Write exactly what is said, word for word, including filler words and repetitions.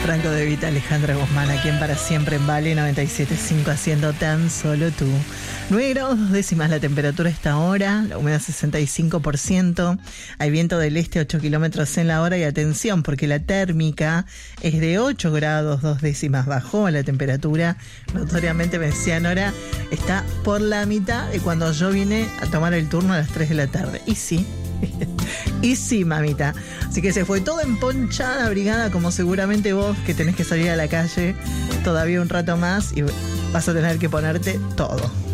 Franco De Vita, Alejandra Guzmán, aquí en Para Siempre en Vale noventa y siete punto cinco, haciendo tan solo tú. nueve grados dos décimas la temperatura a esta hora, la humedad sesenta y cinco por ciento, hay viento del este ocho kilómetros en la hora y atención porque la térmica es de ocho grados dos décimas, bajó la temperatura, notoriamente me decía Nora, está por la mitad de cuando yo vine a tomar el turno a las tres de la tarde. Y sí, y sí, mamita. Así que se fue todo emponchada, brigada, como seguramente vos que tenés que salir a la calle todavía un rato más y vas a tener que ponerte todo.